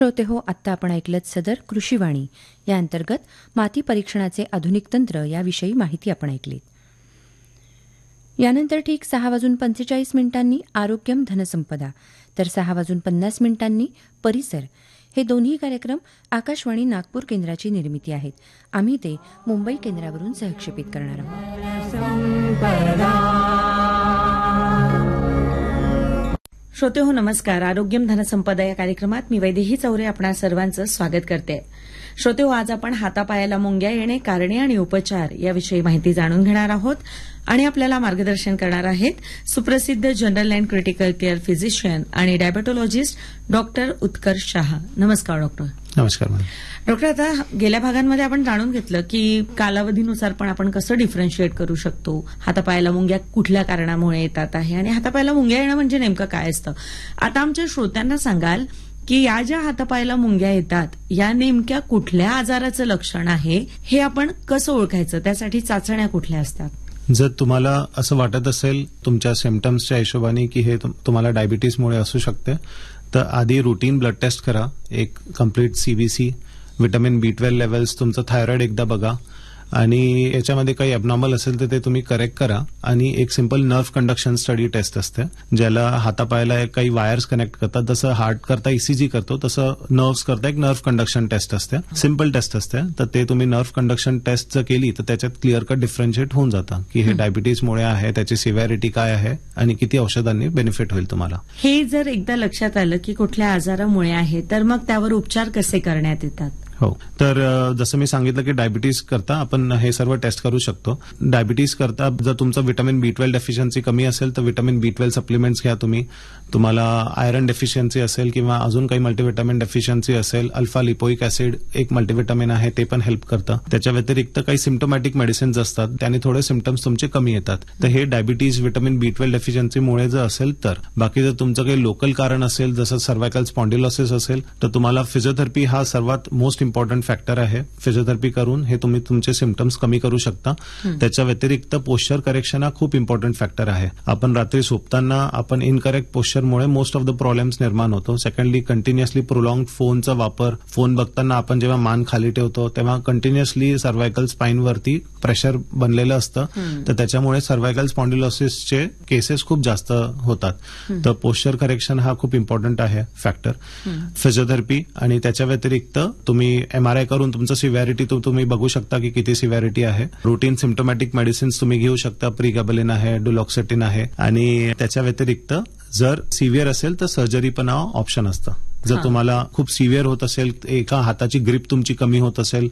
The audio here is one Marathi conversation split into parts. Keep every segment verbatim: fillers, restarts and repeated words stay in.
श्रोते हो, आत्ता आपण ऐकलत सदर कृषीवाणी या अंतर्गत माती परीक्षणाचे आधुनिक तंत्र याविषयी माहिती आपण ऐकली. यानंतर ठीक सहा वाजून पंचेचाळीस मिनिटांनी आरोग्यम धनसंपदा तर सहा वाजून पन्नास मिनिटांनी परिसर हे दोन्ही कार्यक्रम आकाशवाणी नागपूर केंद्राची निर्मिती आहेत. आम्ही ते मुंबई केंद्रावरून सहक्षेपित करणार आहोत. श्रोते हो, नमस्कार. आरोग्यम धनसंपदा या कार्यक्रमात मी वैदेही चौरे आपणा सर्वांचं स्वागत करते. श्रोते हो, आज आपण हातापायाला मुंग्या येणे, कारणे आणि उपचार याविषयी माहिती जाणून घेणार आहोत आणि आपल्याला मार्गदर्शन करणार आहेत सुप्रसिद्ध general and critical care physician आणि डायबेटोलॉजिस्ट डॉक्टर उत्कर्ष शहा. नमस्कार डॉक्टर. नमस्कार मॅडम. डॉक्टर, आता गेल्या भागांमध्ये आपण जाणून घेतलं की कालावधीनुसार पण आपण कसं डिफरन्शिएट करू शकतो, हातापायाला मुंग्या कुठल्या कारणामुळे येतात आहे आणि हातापायाला मुंग्या येणं म्हणजे नेमकं काय असतं. आता आमच्या श्रोत्यांना सांगाल की या ज्या हातापायाला मुंग्या येतात या नेमक्या कुठल्या आजाराचं लक्षण आहे, हे आपण कसं ओळखायचं, त्यासाठी चाचण्या कुठल्या असतात. जर तुम्हाला असं वाटत असेल तुमच्या सिम्पटम्सच्या हिशोबाने की हे तुम्हाला डायबिटीसमुळे असू शकते, तर आधी रुटीन ब्लड टेस्ट करा. एक कम्प्लीट सीबीसी, विटामिन बी ट्वेल्व लेवल्स, तुमचं थायरॉइड एकदा बघा आणि याच्यामध्ये काही अबनॉर्मल असेल तर ते तुम्ही करेक्ट करा. आणि एक simple nerve conduction study taste असते, ज्याला हातापायाला काही वायर्स कनेक्ट करतात. जसं हार्ट करता ईसीजी करतो तसं नर्व्स करता एक नर्व्ह कंडक्शन टेस्ट असते. सिंपल टेस्ट असते, तर ते तुम्ही नर्व्ह कंडक्शन टेस्ट जर केली तर त्याच्यात क्लिअर कट डिफरन्शिएट होऊन जातं की हे डायबिटीसमुळे आहे, त्याची सिव्हिरिटी काय आहे आणि किती औषधांनी बेनिफिट होईल तुम्हाला. हे जर एकदा लक्षात आलं की कुठल्या आजारामुळे आहे, तर मग त्यावर उपचार कसे करण्यात येतात. हो, तर जसं मी सांगितलं की डायबिटीस करता आपण हे सर्व टेस्ट करू शकतो. डायबिटीस करता जर तुमचं विटामिन बी ट्वेल्व डेफिशियन्सी कमी असेल तर विटामिन बी ट्वेल्व सप्लिमेंट्स घ्या तुम्ही. तुम्हाला आयरन डेफिशियन्सी असेल किंवा अजून काही मल्टीविटामिन डेफिशियन्सी असेल, अल्फा लिपोइक ऍसिड एक मल्टीविटामिन आहे, ते पण हेल्प करतं. त्याच्या व्यतिरिक्त काही सिम्प्टोमॅटिक मेडिसिन्स असतात, त्याने थोडे सिम्प्टम्स तुमचे कमी येतात. तर हे डायबिटीज विटामिन बी ट्वेल्व डेफिशियन्सीमुळे जर असेल तर. बाकी जर तुमचं काही लोकल कारण असेल, जसं सर्व्हायकल स्पॉन्डिलोसिस असेल, तर तुम्हाला फिजिओथेरपी हा सर्वात मोस्ट इम्पॉर्टंट फॅक्टर आहे. फिजिओथेरपी करून हे तुम्ही तुमचे सिम्प्टम्स कमी करू शकता. त्याच्या व्यतिरिक्त पोश्चर करेक्शन हा खूप इम्पॉर्टंट फॅक्टर आहे. आपण रात्री झोपताना आपण incorrect पोश्चरमुळे most of the problems निर्माण होतो. सेकंडली कंटिन्युअसली प्रोलॉंग फोनचा वापर, फोन बघताना आपण जेव्हा मान खाली ठेवतो तेव्हा कंटिन्युअसली सर्व्हायकल स्पाईनवरती प्रेशर बनलेलं असतं, तर त्याच्यामुळे सर्व्हायकल स्पॉन्डिलोसिसचे केसेस खूप जास्त होतात. तर पोश्चर करेक्शन हा खूप इम्पॉर्टंट आहे फॅक्टर. फिजिओथेरपी आणि त्याच्या व्यतिरिक्त तुम्ही एमआरआय करून तुमचं सिव्हिरिटी तुम्ही बघू शकता की किती सिव्हिरिटी आहे. रुटीन सिम्प्टोमॅटिक मेडिसिन्स तुम्ही घेऊ शकता. प्रिगॅबलिन आहे, डुलॉक्सिटिन आहे आणि त्याच्या व्यतिरिक्त जर सिव्हिअर असेल तर सर्जरी पण ऑप्शन असतं. जर तुम्हाला खूप सिव्हिअर होत असेल, एका हाताची ग्रिप तुमची कमी होत असेल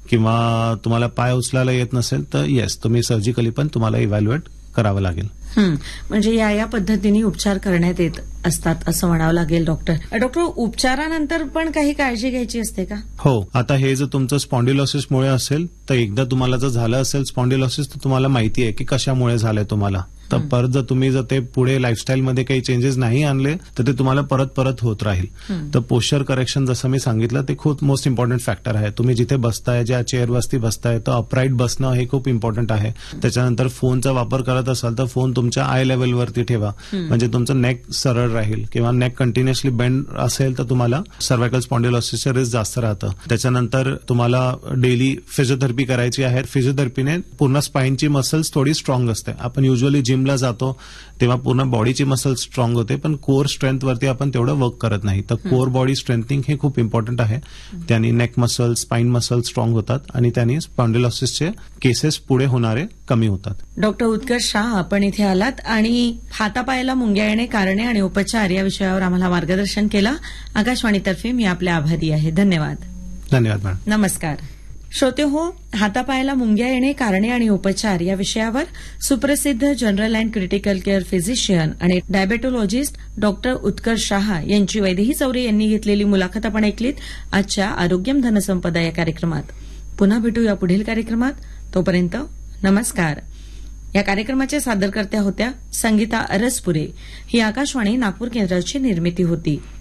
किंवा तुम्हाला पाय उचलायला येत नसेल तर येस, तुम्ही सर्जिकली पण तुम्हाला इव्हॅल्युएट करावं लागेल. म्हणजे या या पद्धतीने उपचार करण्यात येत असतात असं म्हणावं लागेल. डॉक्टर डॉक्टर उपचारानंतर पण काही काळजी घ्यायची असते का. हो, आता हे जर तुमचं स्पॉन्डिलोसिसमुळे असेल तर एकदा तुम्हाला जर झालं असेल स्पॉन्डिलोसिस तर तुम्हाला माहिती आहे की कशामुळे झालंय तुम्हाला. तर परत जर तुम्ही जर ते पुढे लाईफस्टाईलमध्ये काही चेंजेस नाही आणले तर ते तुम्हाला परत परत होत राहील. तर पोश्चर करेक्शन जसं मी सांगितलं ते खूप मोस्ट इम्पॉर्टंट फॅक्टर आहे. तुम्ही जिथे बसताय, ज्या चेअरवरती बसताय, तर अपराईट बसणं हे खूप इम्पॉर्टंट आहे. त्याच्यानंतर फोनचा वापर करत असाल तर फोन तुमच्या आय लेवलवरती ठेवा, म्हणजे तुमचं नेक सरळ राहील. किंवा नेक कंटिन्युअसली बेंड असेल तर तुम्हाला सर्व्हायकल स्पॉन्डिलोसिसचं रिस्क जास्त राहतं. त्याच्यानंतर तुम्हाला डेली फिजिओथेरपी करायची आहे. फिजिओथेरपीने पूर्ण स्पाईनची मसल्स थोडी स्ट्रॉंग असते. आपण युजली जिमला जातो तेव्हा पूर्ण बॉडीची मसल स्ट्रॉंग होते, पण कोर स्ट्रेंथ वरती आपण तेवढं वर्क करत नाही. तर कोर बॉडी स्ट्रेंथनिंग हे खूप इम्पॉर्टंट आहे. त्यांनी neck muscle, spine muscle strong होतात आणि त्यांनी स्पॉन्डिलोसिसचे केसेस पुढे होणारे कमी होतात. डॉक्टर उत्कर्ष शाह, आपण इथे आलात आणि हातापायाला मुंग्या येणे, कारणे आणि उपचार या विषयावर आम्हाला मार्गदर्शन केलं. आकाशवाणीतर्फे मी आपले आभारी आहे. धन्यवाद. धन्यवाद मॅडम. नमस्कार. श्रोते हो, हातापायाला मुंग्या येणे, कारणे आणि उपचार या विषयावर सुप्रसिद्ध general and critical care physician आणि डायबेटोलॉजिस्ट डॉक्टर उत्कर्ष शहा यांची वैदेही चौरे यांनी घेतलेली मुलाखत आपण ऐकलीत आजच्या आरोग्यम धनसंपदा या कार्यक्रमात. पुन्हा भेटू या पुढील कार्यक्रमात. तोपर्यंत नमस्कार. या कार्यक्रमाच्या सादरकर्त्या होत्या संगीता अरसपुरे. ही आकाशवाणी नागपूर केंद्राची निर्मिती होती.